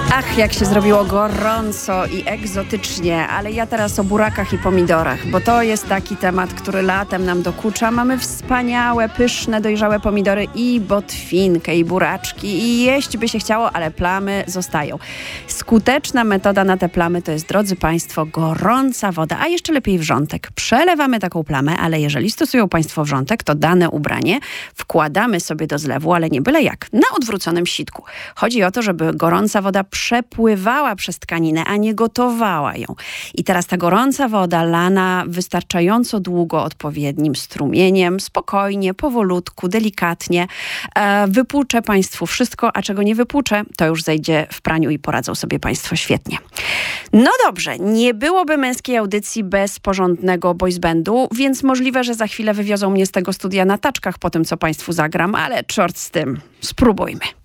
Ach, jak się zrobiło gorąco i egzotycznie, ale ja teraz o burakach i pomidorach, bo to jest taki temat, który latem nam dokucza. Mamy wspaniałe, pyszne, dojrzałe pomidory i botwinkę, i buraczki, i jeść by się chciało, ale plamy zostają. Skuteczna metoda na te plamy to jest, drodzy Państwo, gorąca woda, a jeszcze lepiej wrzątek. Przelewamy taką plamę, ale jeżeli stosują Państwo wrzątek, to dane ubranie wkładamy sobie do zlewu, ale nie byle jak, na odwróconym sitku. Chodzi o to, żeby gorąca woda przepływała przez tkaninę, a nie gotowała ją. I teraz ta gorąca woda lana wystarczająco długo odpowiednim strumieniem, spokojnie, powolutku, delikatnie wypłuczę Państwu wszystko, a czego nie wypłuczę, to już zejdzie w praniu i poradzą sobie Państwo świetnie. No dobrze, nie byłoby męskiej audycji bez porządnego boys bandu, więc możliwe, że za chwilę wywiozą mnie z tego studia na taczkach po tym, co Państwu zagram, ale czort z tym, spróbujmy.